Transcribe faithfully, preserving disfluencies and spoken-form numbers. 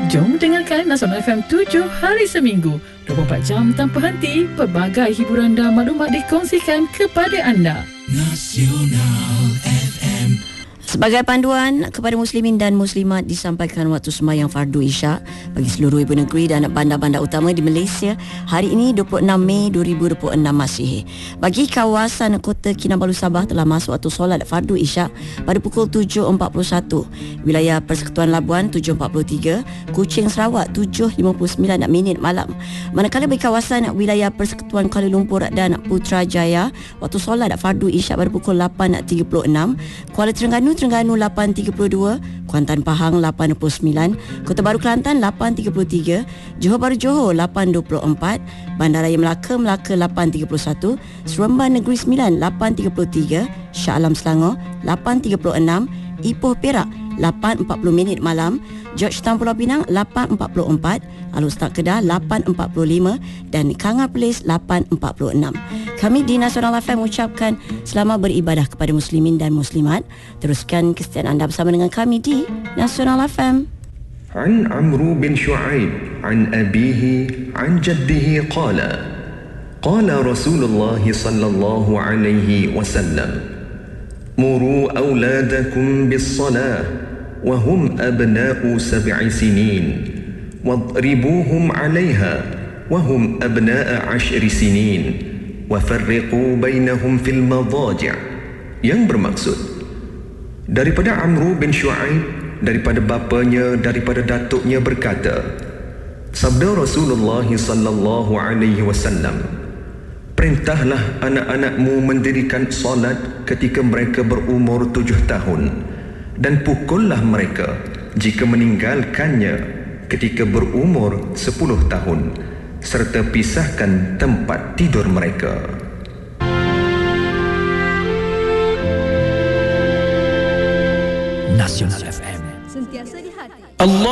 Jom dengarkan Nasional F M tujuh hari seminggu, dua puluh empat jam tanpa henti. Pelbagai hiburan dan maklumat dikongsikan kepada anda. Nasional F M. Sebagai panduan kepada muslimin dan muslimat, disampaikan waktu sembahyang fardu Isyak bagi seluruh ibu negeri dan bandar-bandar utama di Malaysia hari ini dua puluh enam Mei dua ribu dua puluh enam Masihi. Bagi kawasan Kota Kinabalu Sabah telah masuk waktu solat fardu Isyak pada pukul tujuh empat puluh satu. Wilayah Persekutuan Labuan tujuh empat puluh tiga, Kuching Sarawak tujuh lima puluh sembilan minit malam. Manakala bagi kawasan wilayah Persekutuan Kuala Lumpur dan Putrajaya, waktu solat fardu Isyak pada pukul lapan tiga puluh enam. Kuala Terengganu Terengganu lapan tiga puluh dua, Kuantan Pahang lapan puluh sembilan, Kota Baru Kelantan lapan tiga puluh tiga, Johor Bahru Johor lapan dua puluh empat, Bandaraya Melaka Melaka lapan tiga puluh satu, Seremban Negeri Sembilan lapan tiga puluh tiga, Shah Alam Selangor lapan tiga puluh enam, Ipoh Perak lapan empat puluh minit malam, Georgetown Pulau Pinang lapan empat puluh empat, Alor-Setar Kedah lapan empat puluh lima dan Kangar Perlis lapan empat puluh enam. Kami di Nasional F M ucapkan selamat beribadah kepada muslimin dan muslimat. Teruskan kesetiaan anda bersama dengan kami di Nasional F M. An Amru bin Shu'aib an abihi an jaddihi qala qala Rasulullah sallallahu alaihi wasallam muru awladakum bis-salah wa hum abna'u sab'i sinin wadribuhum 'alayha wa hum abna'a 'ashri sinin wa farriqu bainahum fil madaji', yang bermaksud daripada Amru bin Shu'aib, daripada bapanya, daripada datuknya berkata, sabda Rasulullah sallallahu alaihi wasallam, perintahlah anak-anakmu mendirikan solat ketika mereka berumur tujuh tahun dan pukullah mereka jika meninggalkannya ketika berumur sepuluh tahun, serta pisahkan tempat tidur mereka. Nasional F M. Sentiasa di hati. Allah